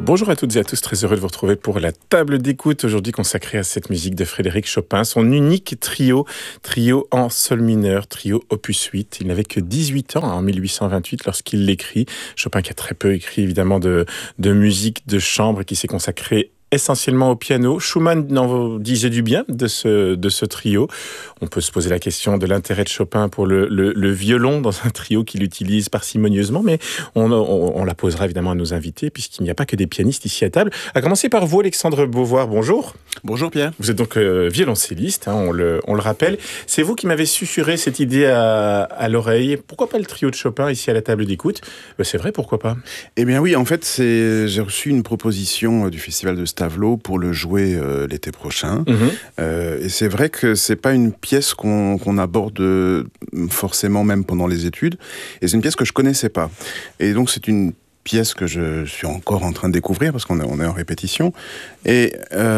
Bonjour à toutes et à tous, très heureux de vous retrouver pour la table d'écoute aujourd'hui consacrée à cette musique de Frédéric Chopin, son unique trio en sol mineur, trio opus 8. Il n'avait que 18 ans en 1828 lorsqu'il l'écrit. Chopin qui a très peu écrit évidemment de musique de chambre et qui s'est consacré essentiellement au piano. Schumann en disait du bien de ce trio. On peut se poser la question de l'intérêt de Chopin pour le violon dans un trio qu'il utilise parcimonieusement, mais on la posera évidemment à nos invités, puisqu'il n'y a pas que des pianistes ici à table. À commencer par vous, Alexandre Beauvoir, bonjour. Bonjour Pierre. Vous êtes donc violoncelliste, on le rappelle. C'est vous qui m'avez susurré cette idée à l'oreille. Pourquoi pas le trio de Chopin ici à la table d'écoute ? C'est vrai, pourquoi pas ? Eh bien oui, en fait, j'ai reçu une proposition du Festival de Stavelot pour le jouer l'été prochain. Et c'est vrai que c'est pas une pièce qu'on aborde forcément même pendant les études. Et c'est une pièce que je connaissais pas. Et donc c'est une pièce que je suis encore en train de découvrir parce qu'on est en répétition. Et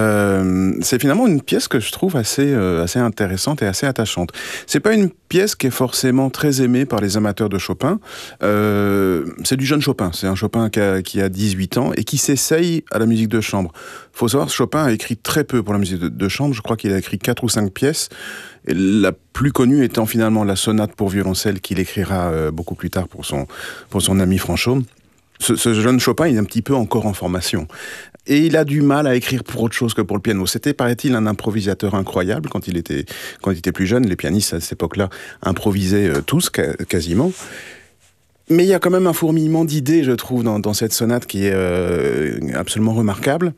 c'est finalement une pièce que je trouve assez intéressante et assez attachante. C'est pas une pièce qui est forcément très aimée par les amateurs de Chopin. C'est du jeune Chopin. C'est un Chopin qui a 18 ans et qui s'essaye à la musique de chambre. Faut savoir que Chopin a écrit très peu pour la musique de chambre. Je crois qu'il a écrit 4 ou 5 pièces. Et la plus connue étant finalement la sonate pour violoncelle qu'il écrira beaucoup plus tard pour son ami Franchomme. Ce jeune Chopin, il est un petit peu encore en formation. Et il a du mal à écrire pour autre chose que pour le piano. C'était, paraît-il, un improvisateur incroyable quand il était plus jeune. Les pianistes, à cette époque-là, improvisaient tous, quasiment. Mais il y a quand même un fourmillement d'idées, je trouve, dans cette sonate qui est absolument remarquable.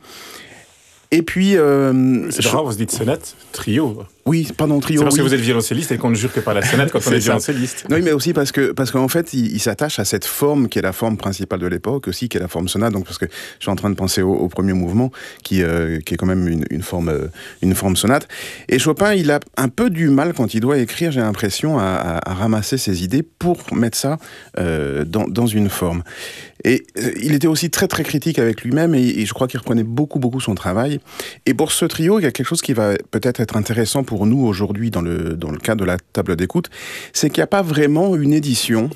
Et puis... c'est rare, vous se dites sonate, trio. Oui, pardon, trio. C'est parce oui. que vous êtes violoncelliste et qu'on ne jure que par la sonate quand on est violoncelliste. Oui, mais aussi parce qu'en fait, il s'attache à cette forme qui est la forme principale de l'époque aussi, qui est la forme sonate. Donc, parce que je suis en train de penser au premier mouvement, qui est quand même une forme sonate. Et Chopin, il a un peu du mal quand il doit écrire, j'ai l'impression, à ramasser ses idées pour mettre ça dans une forme. Et il était aussi très très critique avec lui-même et je crois qu'il reprenait beaucoup son travail. Et pour ce trio, il y a quelque chose qui va peut-être être intéressant pour nous aujourd'hui dans le cadre de la table d'écoute, c'est qu'il n'y a pas vraiment une édition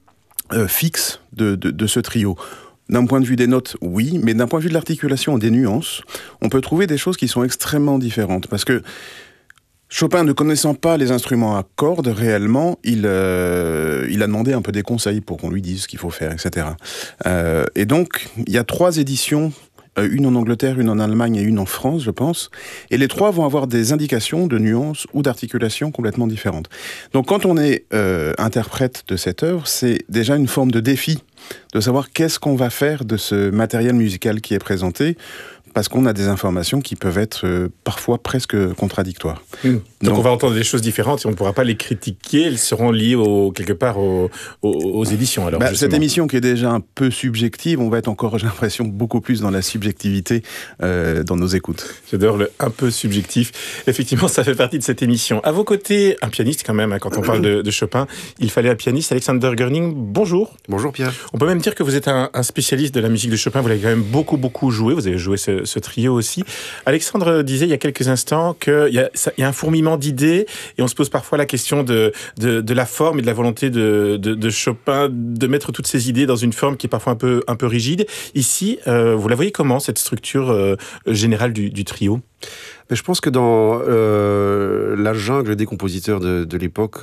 fixe de ce trio. D'un point de vue des notes, oui, mais d'un point de vue de l'articulation et des nuances, on peut trouver des choses qui sont extrêmement différentes. Parce que Chopin, ne connaissant pas les instruments à cordes réellement, il a demandé un peu des conseils pour qu'on lui dise ce qu'il faut faire, etc. Et donc, il y a 3 éditions, une en Angleterre, une en Allemagne et une en France, je pense. Et les 3 vont avoir des indications de nuances ou d'articulation complètement différentes. Donc, quand on est interprète de cette œuvre, c'est déjà une forme de défi de savoir qu'est-ce qu'on va faire de ce matériel musical qui est présenté, parce qu'on a des informations qui peuvent être parfois presque contradictoires. Donc on va entendre des choses différentes et on ne pourra pas les critiquer, elles seront liées quelque part aux éditions. Alors, cette émission qui est déjà un peu subjective, on va être encore, j'ai l'impression, beaucoup plus dans la subjectivité dans nos écoutes. J'adore le un peu subjectif. Effectivement, ça fait partie de cette émission. À vos côtés, un pianiste quand même, quand on parle de Chopin, il fallait un pianiste. Alexander Görning, bonjour. Bonjour Pierre. On peut même dire que vous êtes un spécialiste de la musique de Chopin, vous l'avez quand même beaucoup joué, vous avez joué ce trio aussi. Alexandre disait il y a quelques instants qu'il y a un fourmillement d'idées et on se pose parfois la question de la forme et de la volonté de Chopin de mettre toutes ces idées dans une forme qui est parfois un peu rigide. Ici, vous la voyez comment, cette structure générale du trio ? Mais je pense que dans la jungle des compositeurs de l'époque,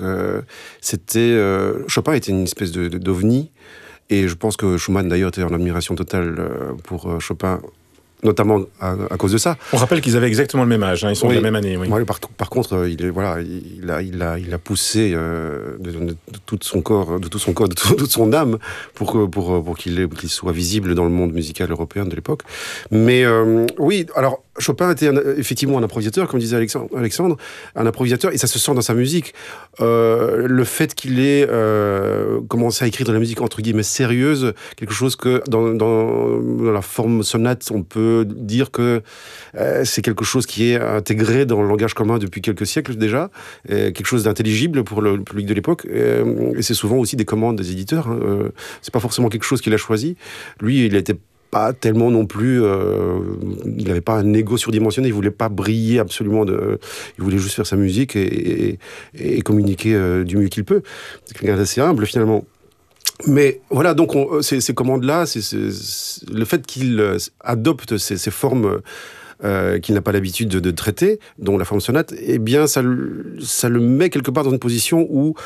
Chopin était une espèce d'ovni. Et je pense que Schumann, d'ailleurs, était en admiration totale pour Chopin, notamment à cause de ça. On rappelle qu'ils avaient exactement le même âge, ils sont de la même année. Oui. Ouais, par contre, il a poussé de tout son corps, de toute son âme, pour qu'il soit visible dans le monde musical européen de l'époque. Mais oui, alors Chopin était effectivement un improvisateur, comme disait Alexandre, un improvisateur, et ça se sent dans sa musique. Le fait qu'il ait commencé à écrire de la musique entre guillemets sérieuse, quelque chose que dans la forme sonate, on peut dire que c'est quelque chose qui est intégré dans le langage commun depuis quelques siècles déjà, quelque chose d'intelligible pour le public de l'époque, et c'est souvent aussi des commandes des éditeurs. C'est pas forcément quelque chose qu'il a choisi. Lui, il était pas tellement non plus, il n'avait pas un ego surdimensionné, il voulait pas briller absolument, il voulait juste faire sa musique et communiquer du mieux qu'il peut. C'est quelqu'un d'assez humble finalement. Mais voilà, donc ces commandes-là, le fait qu'il adopte ces formes qu'il n'a pas l'habitude de traiter, dont la forme sonate, eh bien, ça le met quelque part dans une position où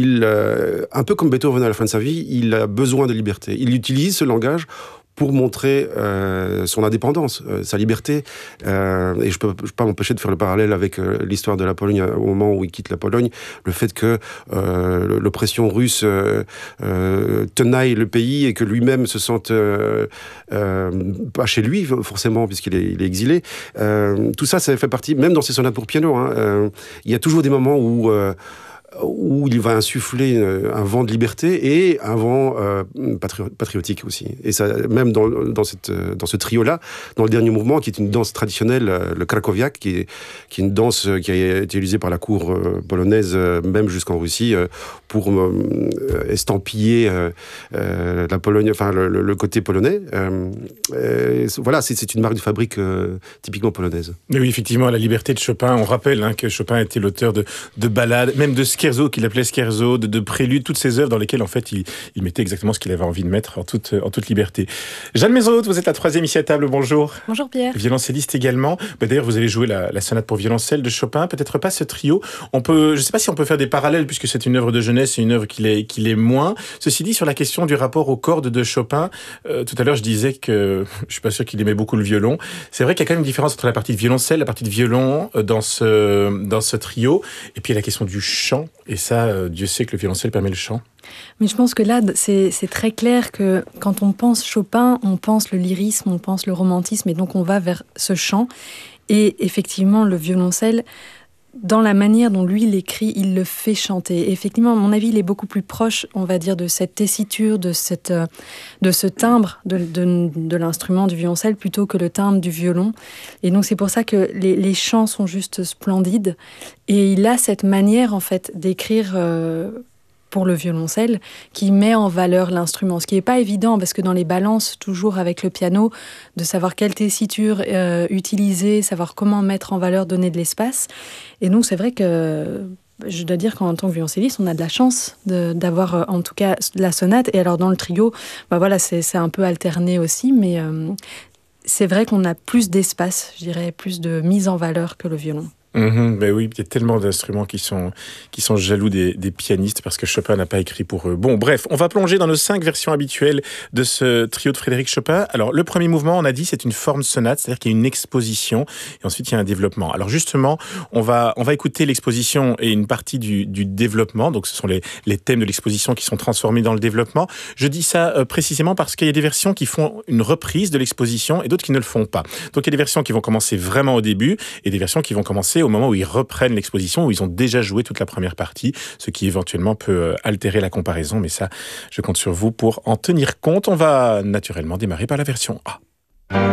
un peu comme Beethoven à la fin de sa vie, il a besoin de liberté. Il utilise ce langage pour montrer son indépendance, sa liberté. Et je peux pas m'empêcher de faire le parallèle avec l'histoire de la Pologne au moment où il quitte la Pologne. Le fait que l'oppression russe tenaille le pays et que lui-même se sente pas chez lui, forcément, puisqu'il est exilé. Tout ça, ça fait partie, même dans ses sonates pour piano. Il y a toujours des moments où il va insuffler un vent de liberté et un vent patriotique aussi. Et ça, même dans ce trio-là, dans le dernier mouvement, qui est une danse traditionnelle, le krakowiak, qui est une danse qui a été utilisée par la cour polonaise, même jusqu'en Russie, pour estampiller la Pologne, enfin le côté polonais. Voilà, c'est une marque de fabrique typiquement polonaise. Mais oui, effectivement, la liberté de Chopin, on rappelle que Chopin était l'auteur de ballades, même de Scherzo, qu'il appelait Scherzo, de préludes, toutes ces œuvres dans lesquelles, en fait, il mettait exactement ce qu'il avait envie de mettre en toute liberté. Jeanne Maison, vous êtes la troisième ici à table, bonjour. Bonjour Pierre. Violoncelliste également. D'ailleurs, vous allez jouer la sonate pour violoncelle de Chopin, peut-être pas ce trio. Je ne sais pas si on peut faire des parallèles, puisque c'est une œuvre de jeunesse et une œuvre qu'il est moins. Ceci dit, sur la question du rapport aux cordes de Chopin, tout à l'heure, je disais que je suis pas sûr qu'il aimait beaucoup le violon. C'est vrai qu'il y a quand même une différence entre la partie de violoncelle, la partie de violon dans ce trio, et puis la question du chant. Et ça, Dieu sait que le violoncelle permet le chant. Mais je pense que là, c'est très clair que quand on pense Chopin, on pense le lyrisme, on pense le romantisme, et donc on va vers ce chant. Et effectivement, le violoncelle, dans la manière dont lui l'écrit, il le fait chanter. Et effectivement, à mon avis, il est beaucoup plus proche, on va dire, de cette tessiture, de ce timbre de l'instrument du violoncelle plutôt que le timbre du violon. Et donc c'est pour ça que les chants sont juste splendides. Et il a cette manière, en fait, d'écrire pour le violoncelle, qui met en valeur l'instrument. Ce qui n'est pas évident, parce que dans les balances, toujours avec le piano, de savoir quelle tessiture utiliser, savoir comment mettre en valeur, donner de l'espace. Et donc, c'est vrai que je dois dire qu'en tant que violoncelliste, on a de la chance d'avoir, en tout cas, la sonate. Et alors, dans le trio, voilà, c'est un peu alterné aussi, mais c'est vrai qu'on a plus d'espace, je dirais, plus de mise en valeur que le violon. Ben oui, il y a tellement d'instruments qui sont jaloux des pianistes parce que Chopin n'a pas écrit pour eux. Bon, bref, on va plonger dans nos 5 versions habituelles de ce trio de Frédéric Chopin. Alors, le premier mouvement, on a dit, c'est une forme sonate, c'est-à-dire qu'il y a une exposition et ensuite il y a un développement. Alors justement, on va écouter l'exposition et une partie du développement. Donc, ce sont les thèmes de l'exposition qui sont transformés dans le développement. Je dis ça précisément parce qu'il y a des versions qui font une reprise de l'exposition et d'autres qui ne le font pas. Donc, il y a des versions qui vont commencer vraiment au début et des versions qui vont commencer au moment où ils reprennent l'exposition, où ils ont déjà joué toute la première partie, ce qui éventuellement peut altérer la comparaison, mais ça, je compte sur vous pour en tenir compte. On va naturellement démarrer par la version A.